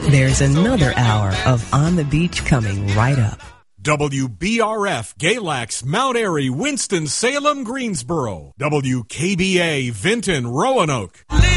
There's another hour of On the Beach coming right up. WBRF, Galax, Mount Airy, Winston-Salem, Greensboro. WKBA, Vinton, Roanoke.